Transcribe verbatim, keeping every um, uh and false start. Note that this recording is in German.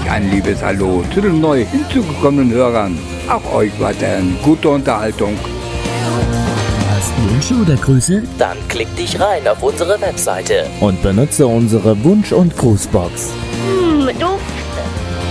natürlich ein liebes Hallo zu den neu hinzugekommenen Hörern. Auch euch weiterhin gute Unterhaltung. Hast Wünsche oder Grüße? Dann klick dich rein auf unsere Webseite Und benutze unsere Wunsch- und Grußbox.